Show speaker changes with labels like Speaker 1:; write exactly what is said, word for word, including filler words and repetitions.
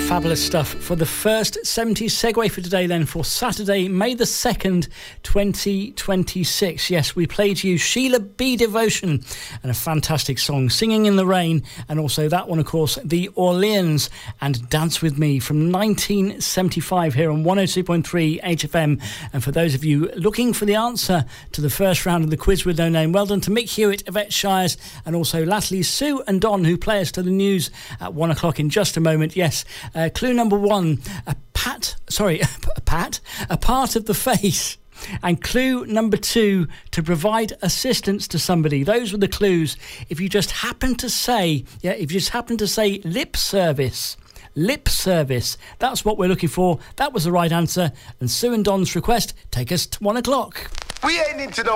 Speaker 1: Fabulous stuff for the first seventies segue for today then, for Saturday, May the second, twenty twenty-six. Yes, we played you Sheila B. Devotion and a fantastic song, Singing in the Rain, and also that one, of course, The Orleans and Dance With Me from nineteen seventy-five here on one oh two point three H F M. And for those of you looking for the answer to the first round of the quiz with no name, well done to Mick Hewitt, Yvette Shires, and also Latterly, Sue and Don, who play us to the news at one o'clock in just a moment. Yes, uh, clue number one, a pat, sorry, a pat, a part of the face. And clue number two, to provide assistance to somebody. Those were the clues. If you just happen to say, yeah, if you just happen to say lip service, lip service, that's what we're looking for. That was the right answer. And Sue and Don's request take us to one o'clock.
Speaker 2: We ain't into no